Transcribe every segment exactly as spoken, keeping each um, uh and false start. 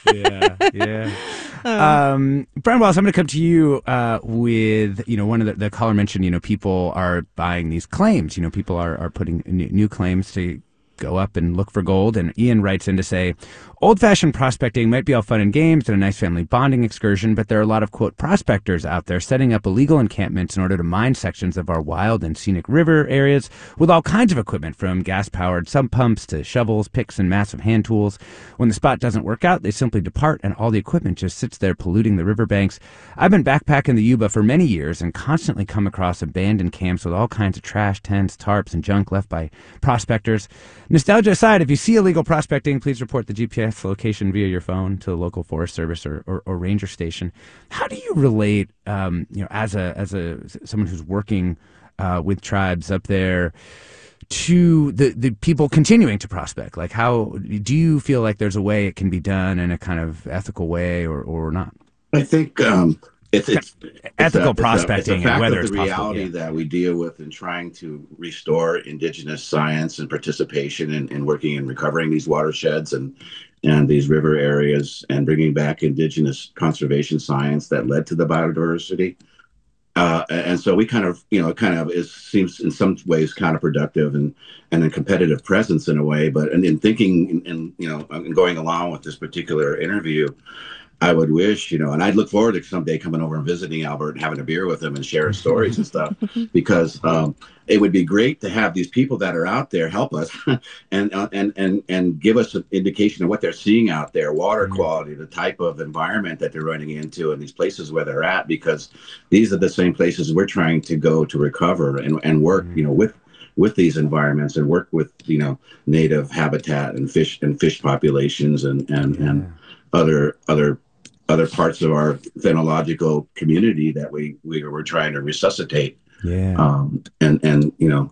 Yeah, yeah. Um, Brian Wallace, I'm going to come to you uh, with, you know, one of the, the caller mentioned, you know, people are buying these claims. You know, people are, are putting new, new claims to go up and look for gold. And Ian writes in to say, old-fashioned prospecting might be all fun and games and a nice family bonding excursion, but there are a lot of, quote, prospectors out there setting up illegal encampments in order to mine sections of our wild and scenic river areas with all kinds of equipment, from gas-powered sump pumps to shovels, picks, and massive hand tools. When the spot doesn't work out, they simply depart, and all the equipment just sits there polluting the riverbanks. I've been backpacking the Yuba for many years and constantly come across abandoned camps with all kinds of trash, tents, tarps, and junk left by prospectors. Nostalgia aside, if you see illegal prospecting, please report the G P S location via your phone to the local Forest Service or, or, or ranger station. How do you relate, um, you know, as a as a someone who's working uh, with tribes up there, to the, the people continuing to prospect? Like, how do you feel like there's a way it can be done in a kind of ethical way, or, or not? I think um, it's, it's, it's ethical a, prospecting, it's a, it's a fact whether of it's the reality possible, yeah. that we deal with in trying to restore indigenous science and participation in, in working and recovering these watersheds and and these river areas, and bringing back indigenous conservation science that led to the biodiversity. Uh, and so we kind of, you know, it kind of is, seems in some ways counterproductive and and a competitive presence in a way. But and in thinking and, and you know, and going along with this particular interview, I would wish, you know, and I'd look forward to someday coming over and visiting Albert and having a beer with him and sharing stories and stuff, because um, it would be great to have these people that are out there help us and uh, and and and give us an indication of what they're seeing out there, water Mm-hmm. quality, the type of environment that they're running into, and these places where they're at, because these are the same places we're trying to go to recover and and work, Mm-hmm. you know, with with these environments and work with, you know, native habitat and fish and fish populations and and Yeah. and other other other parts of our phenological community that we we were trying to resuscitate. Yeah. Um, and and you know,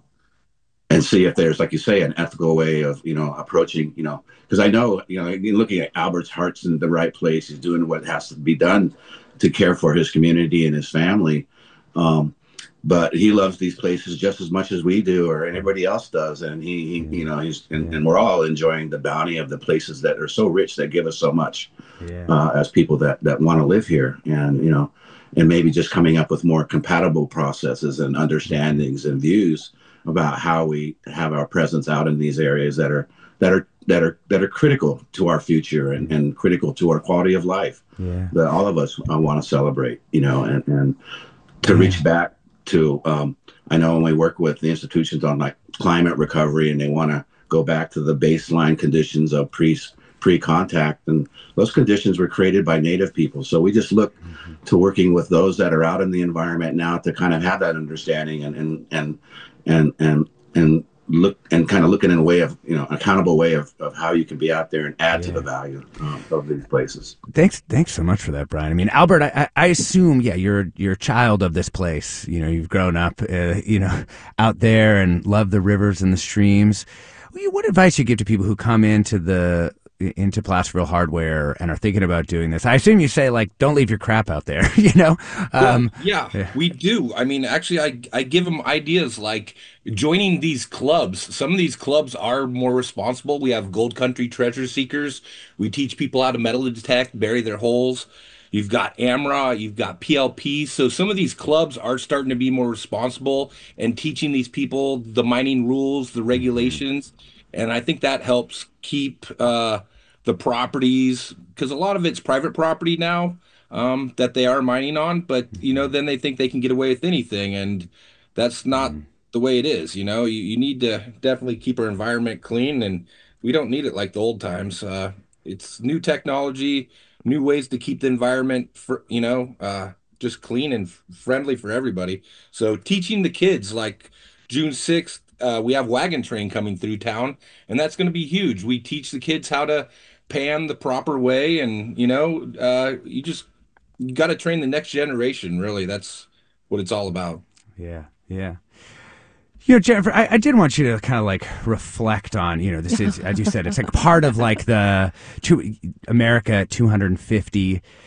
and see if there's, like you say, an ethical way of, you know, approaching, you know, because I know, you know, looking at Albert's heart's in the right place. He's doing what has to be done to care for his community and his family. Um, but he loves these places just as much as we do, or anybody else does. And he, he you know, he's, and, Yeah. and we're all enjoying the bounty of the places that are so rich, that give us so much, Yeah. uh, as people that, that want to live here. And, you know, and maybe just coming up with more compatible processes and understandings and views about how we have our presence out in these areas that are, that are, that are, that are critical to our future and, and critical to our quality of life, Yeah. that all of us uh, want to celebrate, you know, and, and to Yeah. reach back to, um, I know when we work with the institutions on like climate recovery, and they want to go back to the baseline conditions of pre pre-contact, and those conditions were created by Native people. So we just look mm-hmm. to working with those that are out in the environment now to kind of have that understanding and and and and and, and look and kind of looking in a way of, you know, accountable way of, of how you can be out there and add yeah. to the value um, of these places. Thanks, thanks so much for that, Brian. I mean, Albert, I, I assume, yeah, you're you're a child of this place. You know, you've grown up, uh, you know, out there and love the rivers and the streams. What advice you give to people who come into the into Placerville Hardware and are thinking about doing this? I assume you say, like, don't leave your crap out there, you know? Um, well, yeah, yeah, we do. I mean, actually, I, I give them ideas like joining these clubs. Some of these clubs are more responsible. We have Gold Country Treasure Seekers. We teach people how to metal detect, bury their holes. You've got A M R A, you've got P L P. So some of these clubs are starting to be more responsible and teaching these people the mining rules, the regulations. And I think that helps keep uh, the properties, because a lot of it's private property now um, that they are mining on. But, you know, then they think they can get away with anything. And that's not mm. the way it is. You know, you, you need to definitely keep our environment clean. And we don't need it like the old times. Uh, it's new technology, new ways to keep the environment, for, you know, uh, just clean and friendly for everybody. So teaching the kids, like June sixth, Uh, we have wagon train coming through town, and that's going to be huge. We teach the kids how to pan the proper way, and, you know, uh, you just got to train the next generation, really. That's what it's all about. Yeah, yeah. You know, Jennifer, I, I did want you to kind of like reflect on, you know, this is, as you said, it's like part of like the two, America two hundred fifty. You know,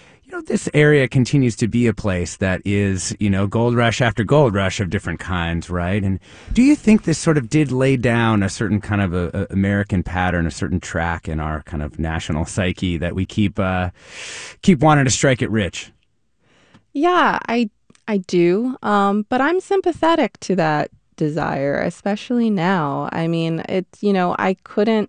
this area continues to be a place that is, you know, gold rush after gold rush of different kinds, right? And do you think this sort of did lay down a certain kind of a, a American pattern, a certain track in our kind of national psyche that we keep uh, keep wanting to strike it rich? Yeah, I I do, um, but I'm sympathetic to that desire, especially now. I mean, it's, you know, I couldn't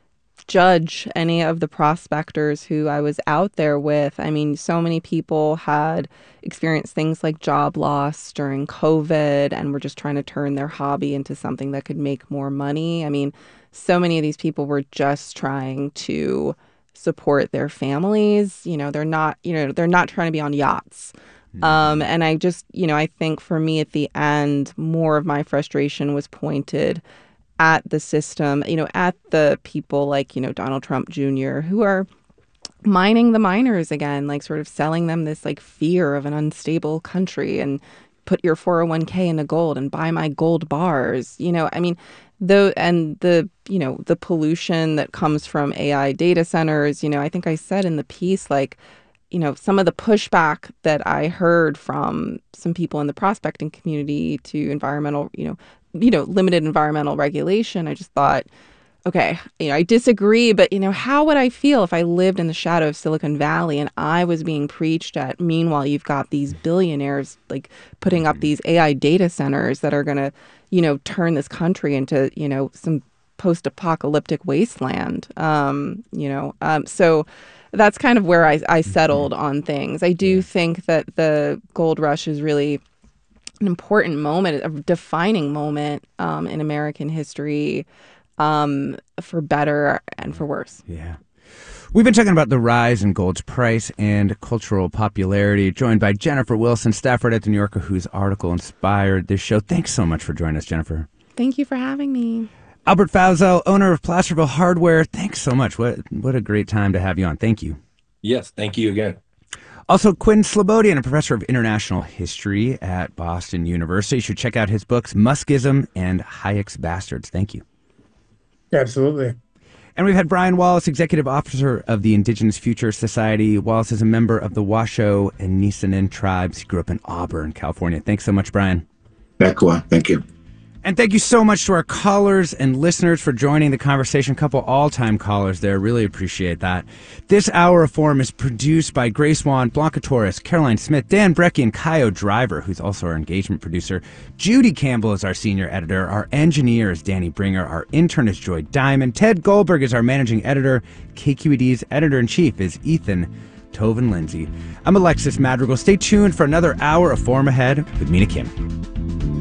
judge any of the prospectors who I was out there with. I mean, so many people had experienced things like job loss during COVID and were just trying to turn their hobby into something that could make more money. I mean, so many of these people were just trying to support their families. You know, they're not, you know, they're not trying to be on yachts. Um, and I just, you know, I think for me at the end, more of my frustration was pointed at the system, you know, at the people like, you know, Donald Trump Junior, who are mining the miners again, like sort of selling them this like fear of an unstable country and put your four oh one k into gold and buy my gold bars. You know, I mean, the and the, you know, the pollution that comes from A I data centers, you know, I think I said in the piece, like, you know, some of the pushback that I heard from some people in the prospecting community to environmental, you know, you know, limited environmental regulation, I just thought, okay, you know, I disagree, but, you know, how would I feel if I lived in the shadow of Silicon Valley and I was being preached at? Meanwhile, you've got these billionaires like putting up these A I data centers that are going to, you know, turn this country into, you know, some post-apocalyptic wasteland. Um, you know, um, so that's kind of where I, I settled on things. I do think that the gold rush is really an important moment, a defining moment um, in American history, um, for better and for worse. Yeah. We've been talking about the rise in gold's price and cultural popularity, joined by Jennifer Wilson, staff writer at The New Yorker, whose article inspired this show. Thanks so much for joining us, Jennifer. Thank you for having me. Albert Fauzel, owner of Placerville Hardware, thanks so much. What what a great time to have you on. Thank you. Yes, thank you again. Also, Quinn Slobodian, a professor of international history at Boston University. You should check out his books, Muskism and Hayek's Bastards. Thank you. Absolutely. And we've had Brian Wallace, executive officer of the Indigenous Future Society. Wallace is a member of the Washoe and Nisenan tribes. He grew up in Auburn, California. Thanks so much, Brian. Bekwa, thank you. And thank you so much to our callers and listeners for joining the conversation. A couple all-time callers there. Really appreciate that. This hour of Forum is produced by Grace Wan, Blanca Torres, Caroline Smith, Dan Brecky, and Kaio Driver, who's also our engagement producer. Judy Campbell is our senior editor. Our engineer is Danny Bringer. Our intern is Joy Diamond. Ted Goldberg is our managing editor. K Q E D's editor-in-chief is Ethan Toven Lindsay. I'm Alexis Madrigal. Stay tuned for another hour of Forum ahead with Mina Kim.